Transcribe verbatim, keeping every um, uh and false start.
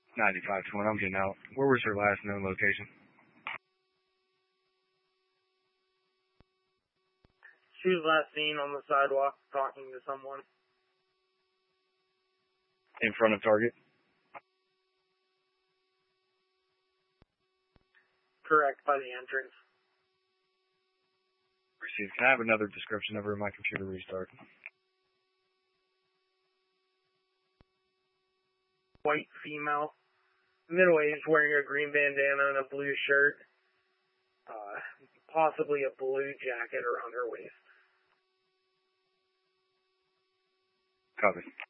ninety-five twenty, I'm getting out. Where was her last known location? She was last seen on the sidewalk talking to someone. In front of Target? Correct, by the entrance. Received. Can I have another description of her in my computer restart? White female, middle-aged, wearing a green bandana and a blue shirt, uh, possibly a blue jacket around her waist. Copy.